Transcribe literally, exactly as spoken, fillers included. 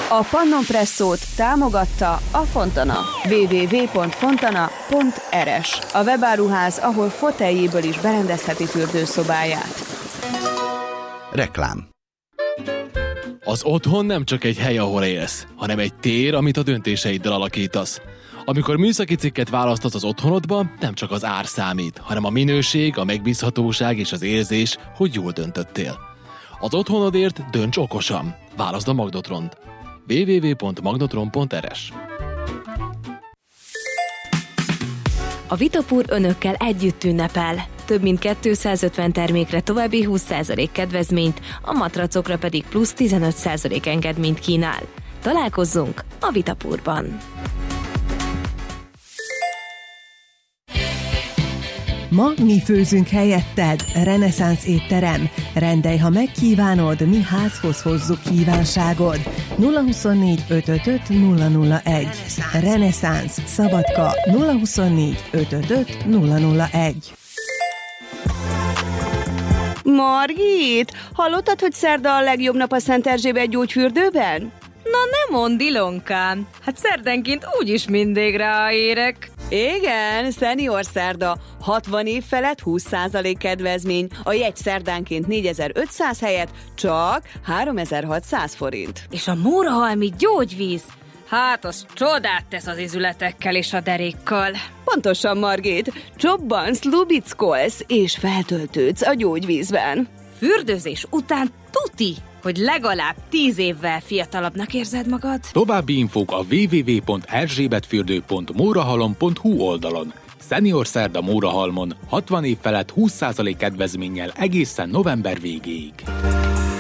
A Pannon Presszót támogatta a Fontana. double-u double-u double-u pont fontana pont er es. A webáruház, ahol foteljéből is berendezheti fürdőszobáját. Reklám. Az otthon nem csak egy hely, ahol élsz, hanem egy tér, amit a döntéseiddel alakítasz. Amikor műszaki cikket választasz az otthonodba, nem csak az ár számít, hanem a minőség, a megbízhatóság és az érzés, hogy jól döntöttél. Az otthonodért dönts okosan. Válaszd a Magnotront. double-u double-u double-u pont magnotron pont er es. A Vitapur önökkel együtt ünnepel. Több mint kétszázötven termékre további húsz százalék kedvezményt, a matracokra pedig plusz tizenöt százalék engedményt kínál. Találkozzunk a Vitapurban! Ma mi főzünk helyetted, reneszánsz étterem. Rendelj, ha megkívánod, mi házhoz hozzuk kívánságod. nulla huszonnégy ötvenöt nulla nulla egy. Reneszánsz Szabadka nulla huszonnégy ötvenöt nulla nulla egy. Margit, hallottad, hogy szerda a legjobb nap a Szent Erzsébet gyógyfürdőben? Na nem mondd, Ilonkám, hát szerdenként úgyis mindig ráérek. Igen, Senior Szerda, hatvan év felett húsz százalék kedvezmény, a jegy szerdánként négyezer-ötszáz helyett csak háromezer-hatszáz forint. És a mórahalmi gyógyvíz, hát az csodát tesz az izületekkel és a derékkal. Pontosan, Margit, csobbansz, lubickolsz és feltöltődsz a gyógyvízben. Fürdőzés után tuti, hogy legalább tíz évvel fiatalabbnak érzed magad. További infók a double-u double-u double-u pont erzsébetfürdő pont mórahalom pont hu oldalon. Senior Szerda Mórahalmon hatvan év felett húsz százalék kedvezménnyel egészen november végéig.